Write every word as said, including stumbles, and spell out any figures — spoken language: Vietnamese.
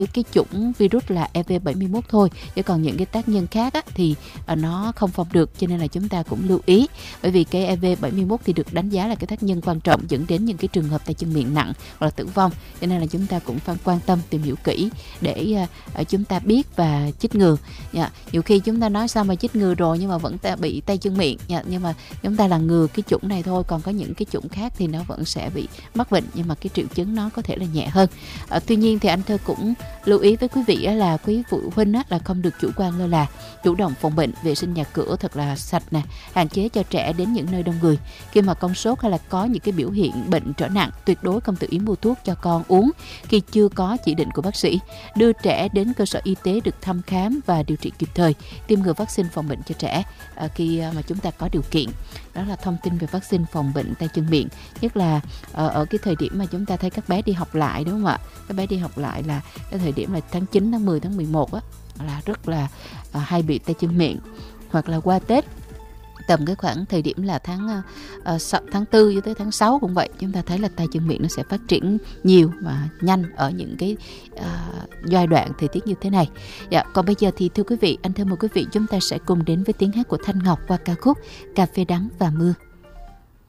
cái chủng virus là E V bảy mươi mốt thôi, chứ còn những cái tác nhân khác á, thì à, nó không phòng được, cho nên là chúng ta cũng lưu ý. Bởi vì cái E V bảy mươi mốt thì được đánh giá là cái tác nhân quan trọng dẫn đến những cái trường hợp tay chân miệng nặng hoặc là tử vong, cho nên là chúng ta cũng phải quan tâm tìm hiểu kỹ để à, chúng ta biết và chích ngừa. Dạ, nhiều khi chúng ta nói sao mà chích ngừa rồi nhưng mà vẫn ta bị tay chân miệng, dạ, nhưng mà chúng ta là ngừa cái chủng này thôi, còn có những cái chủng khác thì nó vẫn sẽ bị mắc bệnh, nhưng mà cái triệu chứng nó có thể là nhẹ hơn. À, tuy nhiên thì anh Thơ cũng lưu ý với quý vị là quý phụ huynh là không được chủ quan lơ là, chủ động phòng bệnh, vệ sinh nhà cửa thật là sạch nè, hạn chế cho trẻ đến những nơi đông người. Khi mà con sốt hay là có những cái biểu hiện bệnh trở nặng, tuyệt đối không tự ý mua thuốc cho con uống khi chưa có chỉ định của bác sĩ. Đưa trẻ đến cơ sở y tế được thăm khám và điều trị kịp thời, tiêm ngừa vaccine phòng bệnh cho trẻ à, khi mà chúng ta có điều kiện. Đó là thông tin về vaccine phòng bệnh tay chân miệng, nhất là ở, ở cái thời điểm mà chúng ta thấy các bé đi học lại, đúng không ạ? Các bé đi học lại là cái thời điểm là tháng chín, tháng mười, tháng mười một á, là rất là à, hay bị tay chân miệng, hoặc là qua Tết tầm cái khoảng thời điểm là tháng uh, tháng tư cho tới tháng sáu cũng vậy, chúng ta thấy là tay chân miệng nó sẽ phát triển nhiều và nhanh ở những cái uh, giai đoạn thời tiết như thế này. Dạ, còn bây giờ thì thưa quý vị, anh thưa mời quý vị chúng ta sẽ cùng đến với tiếng hát của Thanh Ngọc qua ca khúc Cà phê đắng và mưa.